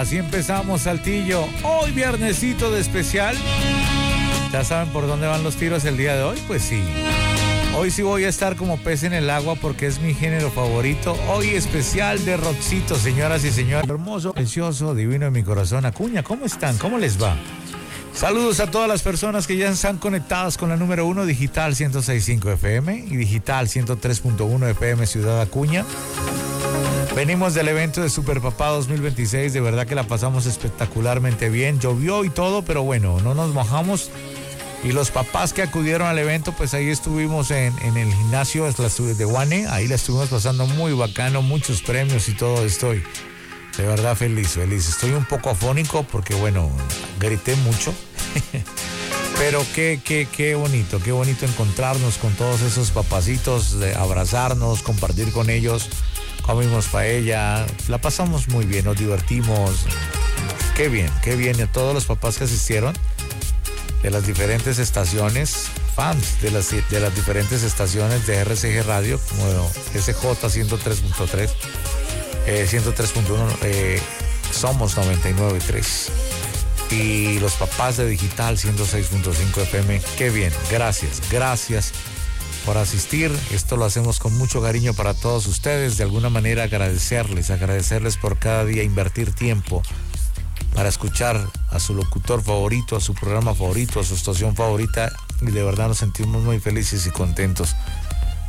Así empezamos, Saltillo. Hoy viernesito de especial. ¿Ya saben por dónde van los tiros el día de hoy? Pues sí. Hoy sí voy a estar como pez en el agua porque es mi género favorito. Hoy especial de rockcito, señoras y señores. Hermoso, precioso, divino de mi corazón. Acuña, ¿cómo están? ¿Cómo les va? Saludos a todas las personas que ya están conectadas con la número 1 Digital 106.5 FM y Digital 103.1 FM Ciudad Acuña. Venimos del evento de Super Papá 2026, de verdad que la pasamos espectacularmente bien. Llovió y todo, pero bueno, no nos mojamos. Y los papás que acudieron al evento, pues ahí estuvimos en el gimnasio de Guane, ahí la estuvimos pasando muy bacano, muchos premios y todo. Estoy de verdad feliz. Estoy un poco afónico porque, bueno, grité mucho. Pero qué bonito encontrarnos con todos esos papacitos, de abrazarnos, compartir con ellos. Comimos paella, la pasamos muy bien, nos divertimos. Qué bien. A todos los papás que asistieron de las diferentes estaciones, fans de las diferentes estaciones de RCG Radio, como SJ 103.3, 103.1, Somos 99.3. Y los papás de Digital 106.5 FM, qué bien, gracias por asistir. Esto lo hacemos con mucho cariño para todos ustedes. De alguna manera agradecerles por cada día invertir tiempo para escuchar a su locutor favorito, a su programa favorito, a su estación favorita. Y de verdad nos sentimos muy felices y contentos